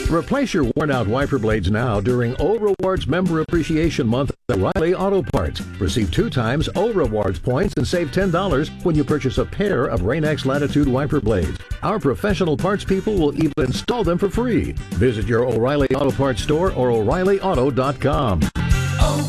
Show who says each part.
Speaker 1: Replace your worn-out wiper blades now during O Rewards Member Appreciation Month at O'Reilly Auto Parts. Receive 2 times O Rewards points and save $10 when you purchase a pair of Rain-X Latitude wiper blades. Our professional parts people will even install them for free. Visit your O'Reilly Auto Parts store or O'ReillyAuto.com.